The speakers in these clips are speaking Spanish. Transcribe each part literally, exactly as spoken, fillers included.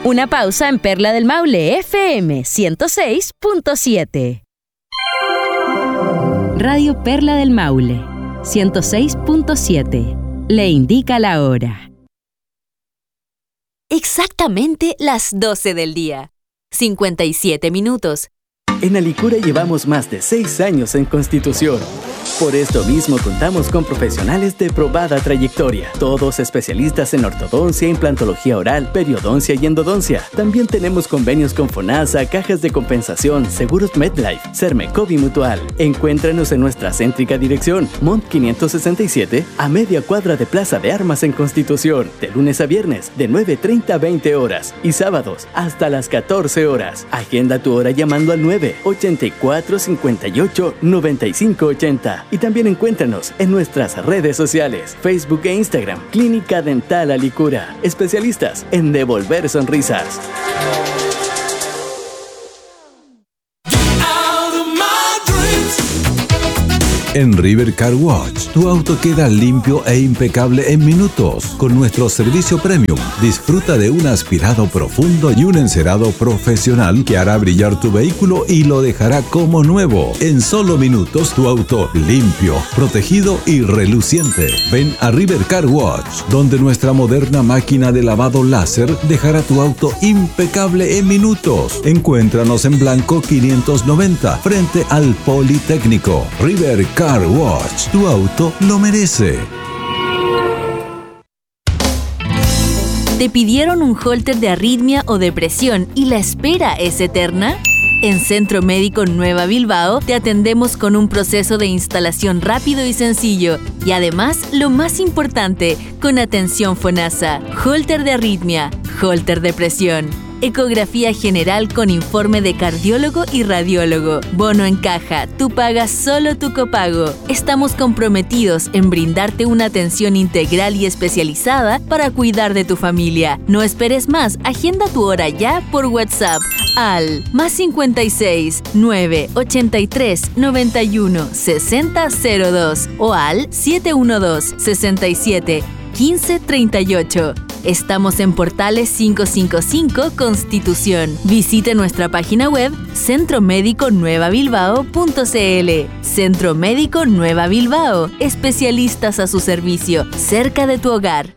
Una pausa en Perla del Maule F M ciento seis punto siete. Radio Perla del Maule ciento seis punto siete. Le indica la hora. Exactamente las doce del día. cincuenta y siete minutos. En Alicura llevamos más de seis años en Constitución. Por esto mismo contamos con profesionales de probada trayectoria, todos especialistas en ortodoncia, implantología oral, periodoncia y endodoncia. También tenemos convenios con FONASA, cajas de compensación, seguros MedLife, Sermecov y Mutual. Encuéntranos en nuestra céntrica dirección, Mont quinientos sesenta y siete, a media cuadra de Plaza de Armas en Constitución, de lunes a viernes, de nueve treinta a veinte horas, y sábados hasta las catorce horas. Agenda tu hora llamando al nueve ochenta y cuatro cincuenta y ocho noventa y cinco ochenta. Y también encuéntranos en nuestras redes sociales, Facebook e Instagram, Clínica Dental Alicura, especialistas en devolver sonrisas. En River Car Wash, tu auto queda limpio e impecable en minutos. Con nuestro servicio premium, disfruta de un aspirado profundo y un encerado profesional que hará brillar tu vehículo y lo dejará como nuevo. En solo minutos, tu auto limpio, protegido y reluciente. Ven a River Car Wash, donde nuestra moderna máquina de lavado láser dejará tu auto impecable en minutos. Encuéntranos en Blanco quinientos noventa, frente al Politécnico. River Car Car Wash, tu auto lo merece. ¿Te pidieron un holter de arritmia o depresión y la espera es eterna? En Centro Médico Nueva Bilbao te atendemos con un proceso de instalación rápido y sencillo y además, lo más importante, con atención FONASA, holter de arritmia, holter de presión. Ecografía general con informe de cardiólogo y radiólogo. Bono en caja, tú pagas solo tu copago. Estamos comprometidos en brindarte una atención integral y especializada para cuidar de tu familia. No esperes más, agenda tu hora ya por WhatsApp al más cincuenta y seis, nueve ochenta y tres, noventa y uno, sesenta cero dos o al siete uno dos, sesenta y siete, quince treinta y ocho. Estamos en Portales quinientos cincuenta y cinco Constitución. Visite nuestra página web centro médico nueva bilbao punto c l. Centro Médico Nueva Bilbao. Especialistas a su servicio, cerca de tu hogar.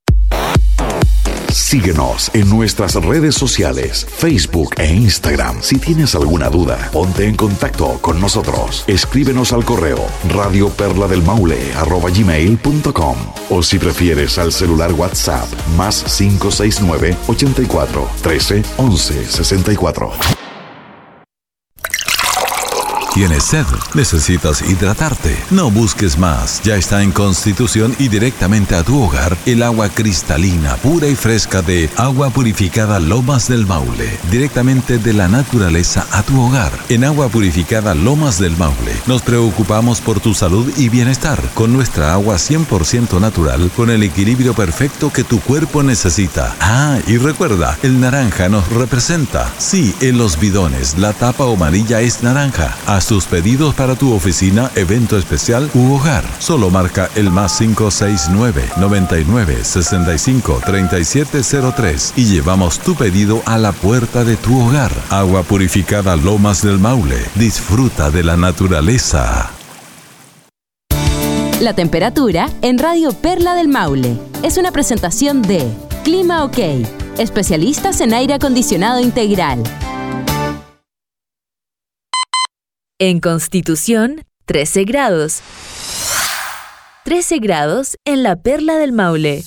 Síguenos en nuestras redes sociales, Facebook e Instagram. Si tienes alguna duda, ponte en contacto con nosotros. Escríbenos al correo radioperladelmaule arroba gmail punto com o si prefieres al celular WhatsApp más cinco seis nueve, ochenta y cuatro, trece, once, sesenta y cuatro. ¿Tienes sed? ¿Necesitas hidratarte? No busques más. Ya está en Constitución y directamente a tu hogar el agua cristalina, pura y fresca de Agua Purificada Lomas del Maule. Directamente de la naturaleza a tu hogar. En Agua Purificada Lomas del Maule nos preocupamos por tu salud y bienestar con nuestra agua cien por ciento natural con el equilibrio perfecto que tu cuerpo necesita. Ah, y recuerda, el naranja nos representa. Sí, en los bidones la tapa amarilla es naranja. Haz tus pedidos para tu oficina, evento especial u hogar. Solo marca el más cinco seis nueve, noventa y nueve, sesenta y cinco, treinta y siete cero tres y llevamos tu pedido a la puerta de tu hogar. Agua Purificada Lomas del Maule. Disfruta de la naturaleza. La temperatura en Radio Perla del Maule es una presentación de Clima OK, especialistas en aire acondicionado integral. En Constitución, trece grados. trece grados en la Perla del Maule.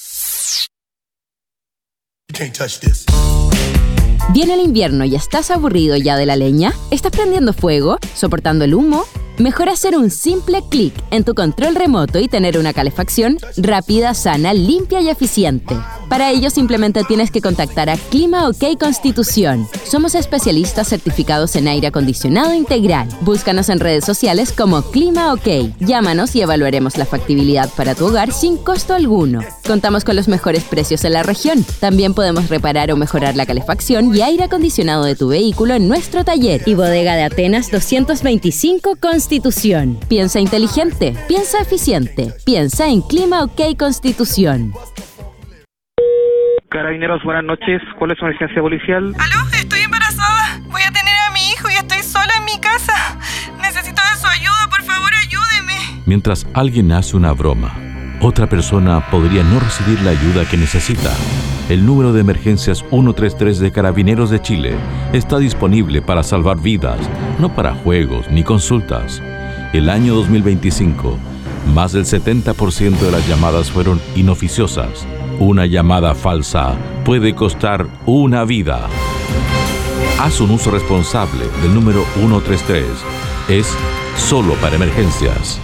¿Viene el invierno y estás aburrido ya de la leña? ¿Estás prendiendo fuego? ¿Soportando el humo? Mejor hacer un simple clic en tu control remoto y tener una calefacción rápida, sana, limpia y eficiente. Para ello simplemente tienes que contactar a Clima OK Constitución. Somos especialistas certificados en aire acondicionado integral. Búscanos en redes sociales como Clima OK. Llámanos y evaluaremos la factibilidad para tu hogar sin costo alguno. Contamos con los mejores precios en la región. También podemos reparar o mejorar la calefacción y aire acondicionado de tu vehículo en nuestro taller y bodega de Atenas doscientos veinticinco Constitución. Piensa inteligente, piensa eficiente, piensa en Clima OK Constitución. Carabineros, buenas noches. ¿Cuál es su emergencia policial? ¿Aló? Estoy embarazada. Voy a tener a mi hijo y estoy sola en mi casa. Necesito de su ayuda, por favor, ayúdeme. Mientras alguien hace una broma, otra persona podría no recibir la ayuda que necesita. El número de emergencias ciento treinta y tres de Carabineros de Chile está disponible para salvar vidas, no para juegos ni consultas. El año dos mil veinticinco, más del setenta por ciento de las llamadas fueron inoficiosas. Una llamada falsa puede costar una vida. Haz un uso responsable del número ciento treinta y tres. Es solo para emergencias.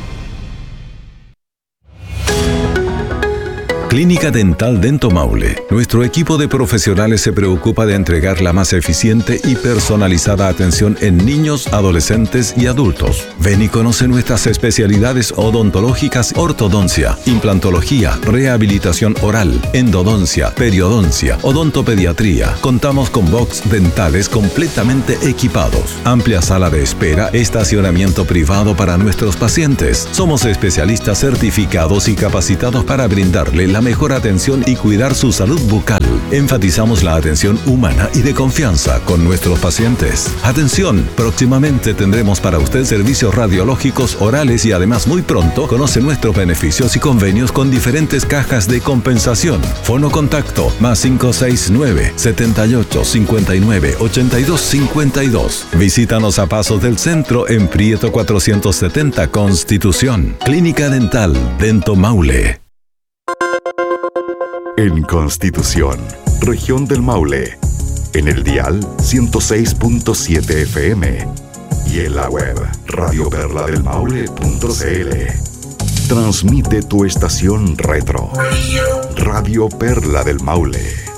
Clínica Dental Dento Maule. Nuestro equipo de profesionales se preocupa de entregar la más eficiente y personalizada atención en niños, adolescentes y adultos. Ven y conoce nuestras especialidades odontológicas: ortodoncia, implantología, rehabilitación oral, endodoncia, periodoncia, odontopediatría. Contamos con box dentales completamente equipados, amplia sala de espera, estacionamiento privado para nuestros pacientes. Somos especialistas certificados y capacitados para brindarle la mejor atención y cuidar su salud bucal. Enfatizamos la atención humana y de confianza con nuestros pacientes. Atención, próximamente tendremos para usted servicios radiológicos orales y además muy pronto conoce nuestros beneficios y convenios con diferentes cajas de compensación. Fono contacto más cinco seis nueve, setenta y ocho, cincuenta y nueve, ochenta y dos cincuenta y dos. Visítanos a Pasos del Centro en Prieto cuatrocientos setenta Constitución. Clínica Dental Dento Maule. En Constitución, región del Maule, en el dial ciento seis punto siete F M y en la web radio perla del maule punto c l. Transmite tu estación retro, Radio Perla del Maule.